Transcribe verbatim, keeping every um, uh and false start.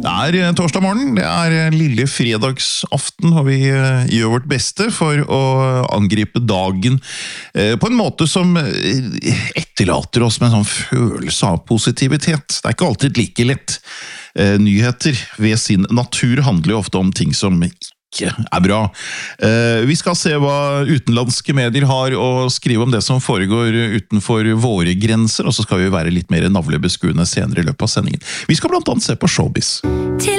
Det er torsdag morgen, det er lille fredagsaften, og vi gjør vårt beste for å angripe dagen på en måte som etterlater oss med en sånn følelse av positivitet. Det er ikke alltid like lett. Nyheter ved sin natur handler jo ofte om ting som ikke er bra. Vi skal se hva utenlandske medier har å skrive om det som foregår utenfor våre grenser, og så skal vi være litt mer navlebeskuende senere i løpet av sendingen. Vi skal blant annet se på showbiz.